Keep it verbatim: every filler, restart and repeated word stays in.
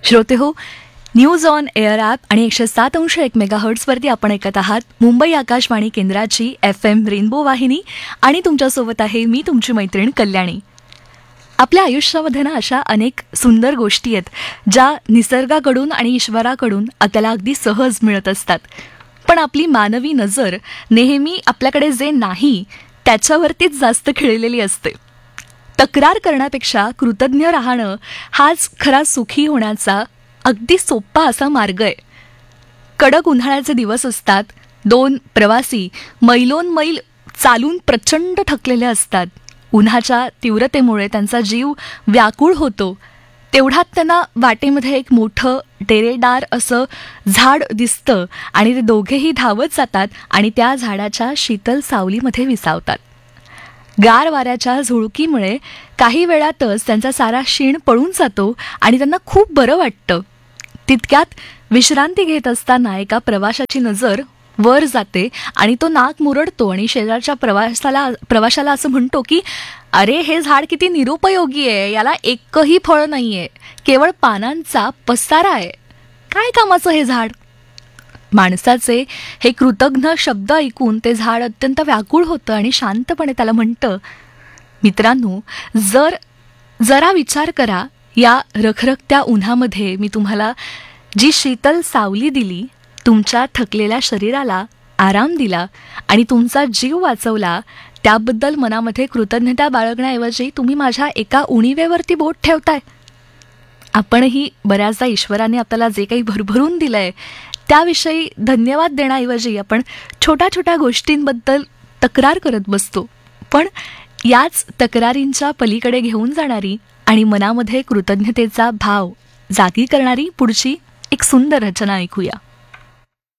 श्रोते हो, news on air app आणि एकशे सात अंश एक मेगा हर्ट्सवरती आपण ऐकत आहात मुंबई आकाशवाणी केंद्राची एफ एम रेनबो वाहिनी आणि तुमच्यासोबत आहे मी तुमची मैत्रीण कल्याणी. आपल्या आयुष्यामध्ये ना अशा अनेक सुंदर गोष्टी आहेत ज्या निसर्गाकडून आणि ईश्वराकडून आपल्याला अगदी सहज मिळत असतात. पण आपली मानवी नजर नेहमी आपल्याकडे जे नाही त्याच्यावरतीच जास्त खिळलेली असते. तक्रार करण्यापेक्षा कृतज्ञ राहणं हाच खरा सुखी होण्याचा अगदी सोपा असा मार्ग आहे. कडक उन्हाळ्याचे दिवस असतात. दोन प्रवासी मैलोन मैल चालून प्रचंड थकलेले असतात. उन्हाच्या तीव्रतेमुळे त्यांचा जीव व्याकुळ होतो. तेवढ्यात त्यांना वाटेमध्ये एक मोठं डेरेदार असं झाड दिसतं आणि ते दोघेही धावत जातात आणि त्या झाडाच्या शीतल सावलीमध्ये विसावतात. गार वाऱ्याच्या झुळकीमुळे काही वेळातच त्यांचा सारा शीण पळून जातो आणि त्यांना खूप बरं वाटतं. तितक्यात विश्रांती घेत असताना एका प्रवाशाची नजर वर जाते आणि तो नाक मुरडतो आणि शेजारच्या प्रवासाला प्रवाशाला असं म्हणतो की अरे, हे झाड किती निरुपयोगी आहे, याला एकही फळ नाहीये, केवळ पानांचा पसारा आहे, काय कामाचं हे झाड. माणसाचे हे कृतज्ञ शब्द ऐकून ते झाड अत्यंत व्याकुळ होतं आणि शांतपणे त्याला म्हणतं, मित्रांनो, जर जरा विचार करा, या रखरखत्या उन्हामध्ये मी तुम्हाला जी शीतल सावली दिली, तुमच्या थकलेल्या शरीराला आराम दिला आणि तुमचा जीव वाचवला, त्याबद्दल मनामध्ये कृतज्ञता बाळगण्याऐवजी तुम्ही माझ्या एका उणिवेवरती बोट ठेवताय. आपणही बऱ्याचदा ईश्वराने आपल्याला जे काही भरभरून दिलंय त्याविषयी धन्यवाद देण्याऐवजी आपण छोट्या छोट्या गोष्टींबद्दल तक्रार करत बसतो. पण याच तक्रारींच्या पलीकडे घेऊन जाणारी आणि मनामध्ये कृतज्ञतेचा भाव जागी करणारी पुढची एक सुंदर रचना ऐकूया.